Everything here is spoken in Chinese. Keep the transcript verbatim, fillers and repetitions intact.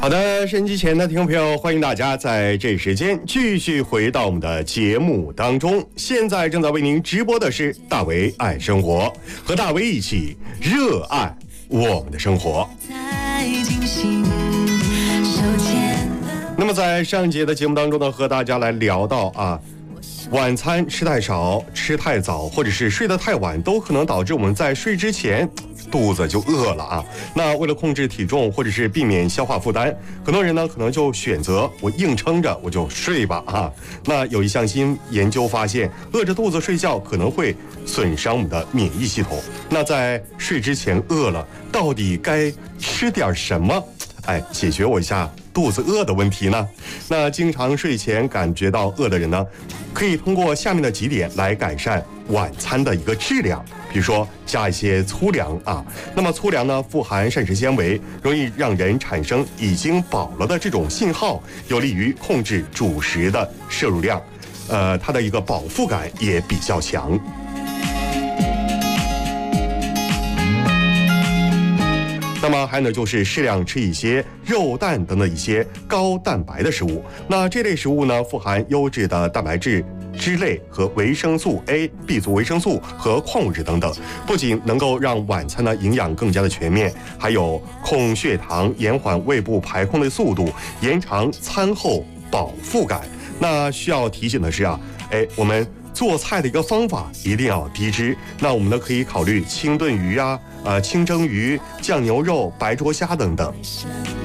好的，收音机前的听众朋友，欢迎大家在这时间继续回到我们的节目当中。现在正在为您直播的是大为爱生活，和大为一起热爱我们的生活。那么在上一节的节目当中呢，和大家来聊到啊，晚餐吃太少、吃太早，或者是睡得太晚，都可能导致我们在睡之前肚子就饿了啊。那为了控制体重或者是避免消化负担，很多人呢可能就选择我硬撑着我就睡吧啊。那有一项新研究发现，饿着肚子睡觉可能会损伤我们的免疫系统。那在睡之前饿了，到底该吃点什么？哎，解决我一下肚子饿的问题呢？那经常睡前感觉到饿的人呢，可以通过下面的几点来改善晚餐的一个质量。比如说加一些粗粮啊，那么粗粮呢富含膳食纤维，容易让人产生已经饱了的这种信号，有利于控制主食的摄入量，呃，它的一个饱腹感也比较强。那么还有呢，就是适量吃一些肉蛋等等一些高蛋白的食物。那这类食物呢，富含优质的蛋白质、脂类和维生素 A、B 族维生素和矿物质等等，不仅能够让晚餐的营养更加的全面，还有控血糖、延缓胃部排空的速度，延长餐后饱腹感。那需要提醒的是啊，哎，我们做菜的一个方法一定要低脂。那我们呢可以考虑清炖鱼啊、呃清蒸鱼、酱牛肉、白灼虾等等。